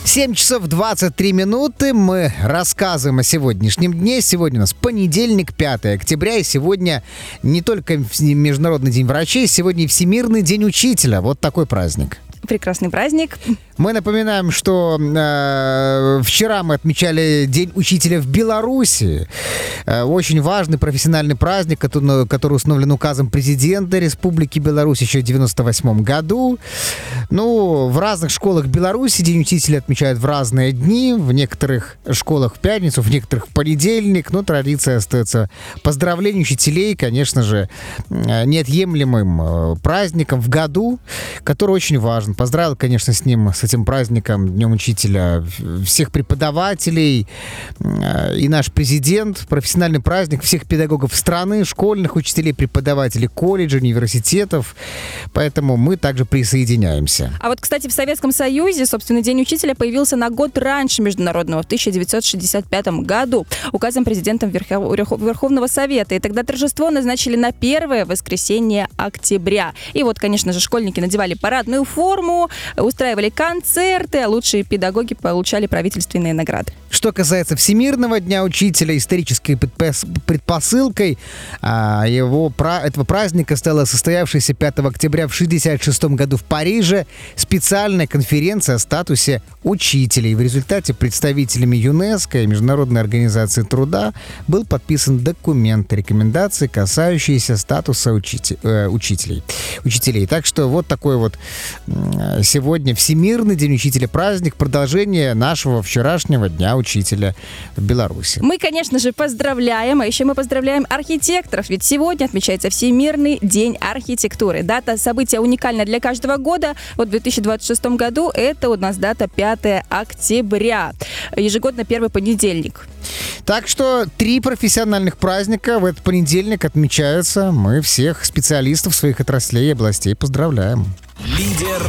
7 часов 23 минуты. Мы рассказываем о сегодняшнем дне. Сегодня у нас понедельник, 5 октября. И сегодня не только Международный день врачей, сегодня и Всемирный день учителя. Вот такой праздник. Прекрасный праздник. Мы напоминаем, что вчера мы отмечали День учителя в Беларуси. Очень важный профессиональный праздник, который установлен указом президента Республики Беларусь еще в 1998 году. Ну, в разных школах Беларуси День учителя отмечают в разные дни. В некоторых школах в пятницу, в некоторых в понедельник. Но традиция остается поздравления учителей, конечно же, неотъемлемым праздником в году, который очень важен. Поздравил, конечно, с этим праздником, Днем учителя, всех преподавателей и наш президент. Профессиональный праздник всех педагогов страны, школьных учителей, преподавателей колледжей, университетов. Поэтому мы также присоединяемся. А вот, кстати, в Советском Союзе, собственно, День учителя появился на год раньше международного, в 1965 году, указом президента Верховного Совета. И тогда торжество назначили на первое воскресенье октября. И вот, конечно же, школьники надевали парадную форму, устраивали концерты, а лучшие педагоги получали правительственные награды. Что касается Всемирного дня учителя, исторической предпосылкой этого праздника стала состоявшаяся 5 октября в 1966 году в Париже специальная конференция о статусе учителей. В результате представителями ЮНЕСКО и Международной организации труда был подписан документ рекомендаций, касающиеся статуса учителей. Так что вот такой вот сегодня Всемирный день учителя праздник, продолжение нашего вчерашнего дня учителя в Беларуси. Мы, конечно же, поздравляем, а еще мы поздравляем архитекторов, ведь сегодня отмечается Всемирный день архитектуры. Дата события уникальна для каждого года. Вот в 2026 году это у нас дата 5 октября, ежегодно первый понедельник. Так что 3 профессиональных праздника в этот понедельник отмечаются. Мы всех специалистов своих отраслей и областей поздравляем. Лидер